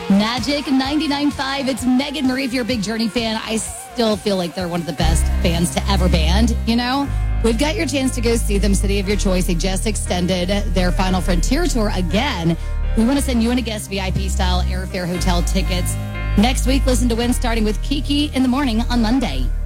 Magic 99.5. It's Megan Marie. If you're a big Journey fan, I still feel like they're one of the best bands to ever band, you know? We've got your chance to go see them, city of your choice. They just extended their Final Frontier tour again. We want to send you and a guest VIP-style airfare hotel tickets. Next week, listen to win starting with Kiki in the morning on Monday.